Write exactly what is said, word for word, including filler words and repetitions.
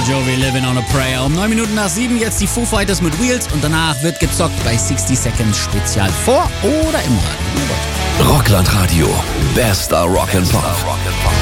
Jovi, Living on a Prayer. Um neun Minuten nach sieben jetzt die Foo Fighters mit Wheels und danach wird gezockt bei sixty Seconds Spezial vor oder im Radio. Rockland Radio, bester Rock'n'Pop.